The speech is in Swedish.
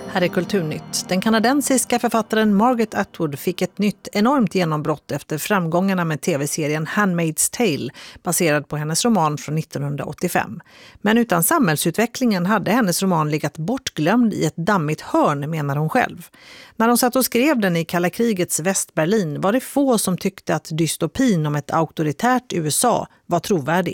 Här är Kulturnytt. Den kanadensiska författaren Margaret Atwood fick ett nytt enormt genombrott efter framgångarna med tv-serien Handmaid's Tale baserad på hennes roman från 1985. Men utan samhällsutvecklingen hade hennes roman legat bortglömd i ett dammigt hörn, menar hon själv. När hon satt och skrev den i kalla krigets Västberlin var det få som tyckte att dystopin om ett auktoritärt USA var trovärdig.